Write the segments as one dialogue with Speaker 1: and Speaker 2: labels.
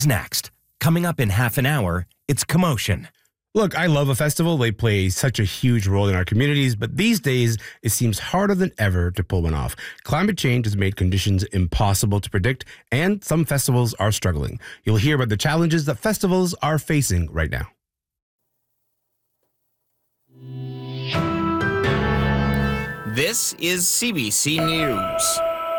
Speaker 1: Next, coming up in half an hour, it's Commotion.
Speaker 2: Look, I love a festival. They play such a huge role in our communities, but these days it seems harder than ever to pull one off. Climate change has made conditions impossible to predict, and some festivals are struggling. You'll hear about the challenges that festivals are facing right now.
Speaker 3: This is CBC News.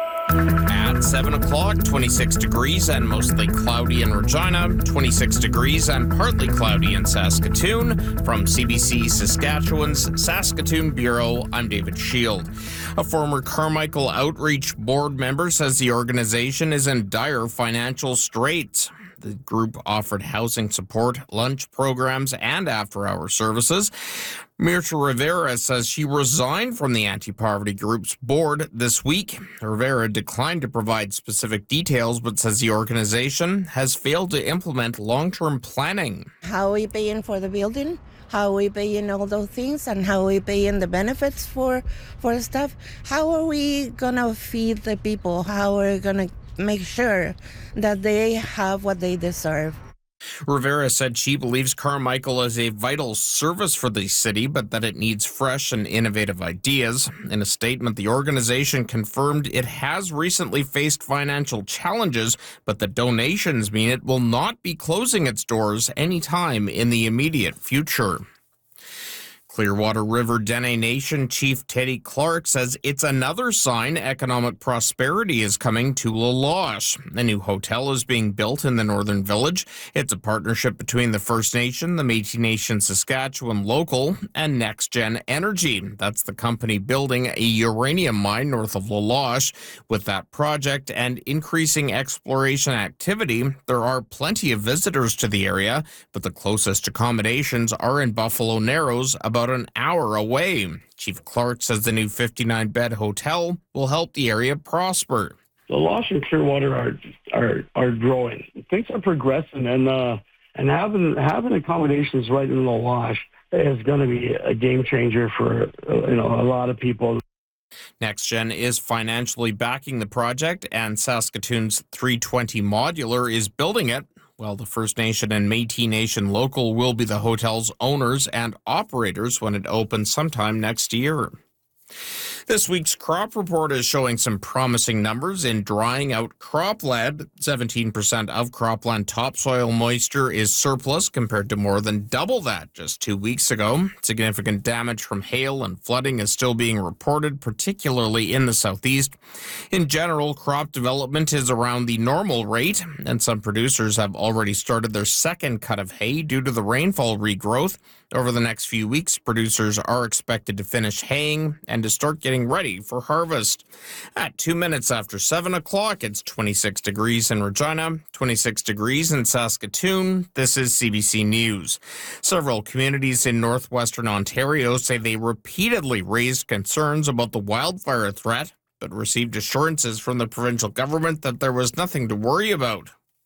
Speaker 3: At 7 o'clock, 26 degrees and mostly cloudy in Regina, 26 degrees and partly cloudy in Saskatoon. From CBC Saskatchewan's Saskatoon Bureau, I'm David Shield. A former Carmichael Outreach Board member says the organization is in dire financial straits. The group offered housing support, lunch programs, and after-hour services. Mirta Rivera says she resigned from the anti-poverty group's board this week. Rivera declined to provide specific details, but says the organization has failed to implement long-term planning.
Speaker 4: How are we paying for the building? How are we paying all those things? And how are we paying the benefits for stuff? How are we going to feed the people? How are we going to make sure that they have what they deserve?
Speaker 3: Rivera said she believes Carmichael is a vital service for the city, but that it needs fresh and innovative ideas. In a statement, the organization confirmed it has recently faced financial challenges, but the donations mean it will not be closing its doors anytime in the immediate future. Clearwater River Dene Nation Chief Teddy Clark says it's another sign economic prosperity is coming to La Loche. A new hotel is being built in the Northern Village. It's a partnership between the First Nation, the Métis Nation Saskatchewan Local, and NextGen Energy. That's the company building a uranium mine north of La Loche. With that project and increasing exploration activity, there are plenty of visitors to the area, but the closest accommodations are in Buffalo Narrows, about an hour away. Chief Clark says the new 59-bed hotel will help the area prosper.
Speaker 5: The Loche and Clearwater are growing. Things are progressing, and having accommodations right in the Loche is going to be a game changer for a lot of people.
Speaker 3: NextGen is financially backing the project, and Saskatoon's 320 Modular is building it. While the First Nation and Métis Nation Local will be the hotel's owners and operators when it opens sometime next year. This week's crop report is showing some promising numbers in drying out cropland. 17% of cropland topsoil moisture is surplus compared to more than double that just 2 weeks ago. Significant damage from hail and flooding is still being reported, particularly in the southeast. In general, crop development is around the normal rate, and some producers have already started their second cut of hay due to the rainfall regrowth. Over the next few weeks, producers are expected to finish haying and to start getting ready for harvest. At 2 minutes after 7 o'clock, it's 26 degrees in Regina, 26 degrees in Saskatoon. This is CBC News. Several communities in northwestern Ontario say they repeatedly raised concerns about the wildfire threat, but received assurances from the provincial government that there was nothing to worry about.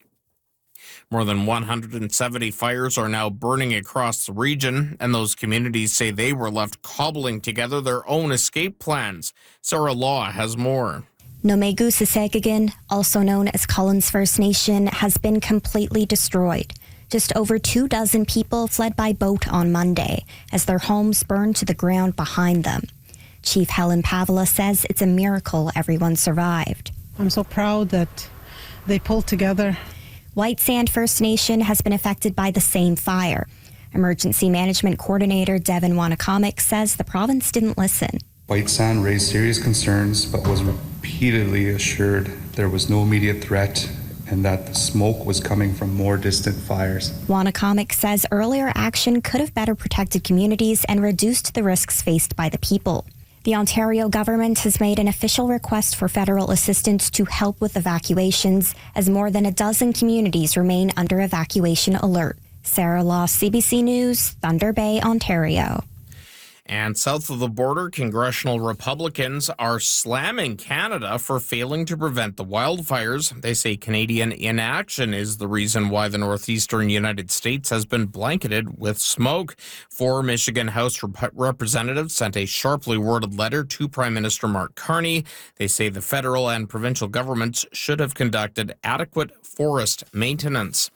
Speaker 3: More than 170 fires are now burning across the region, and those communities say they were left cobbling together their own escape plans. Sarah Law has more.
Speaker 6: Nomegu-Sissegagan, also known as Collins First Nation, has been completely destroyed. Just over 24 people fled by boat on Monday as their homes burned to the ground behind them. Chief Helen Pavla says it's a miracle everyone survived.
Speaker 7: I'm so proud that they pulled together.
Speaker 6: White Sand First Nation has been affected by the same fire. Emergency Management Coordinator Devin Wanacomic says the province didn't listen.
Speaker 8: White Sand raised serious concerns but was repeatedly assured there was no immediate threat and that the smoke was coming from more distant fires.
Speaker 6: Wanacomic says earlier action could have better protected communities and reduced the risks faced by the people. The Ontario government has made an official request for federal assistance to help with evacuations, as more than a dozen communities remain under evacuation alert. Sarah Law, CBC News, Thunder Bay, Ontario.
Speaker 3: And south of the border, congressional Republicans are slamming Canada for failing to prevent the wildfires. They say Canadian inaction is the reason why the northeastern United States has been blanketed with smoke. 4 Michigan House representatives sent a sharply worded letter to Prime Minister Mark Carney. They say the federal and provincial governments should have conducted adequate forest maintenance.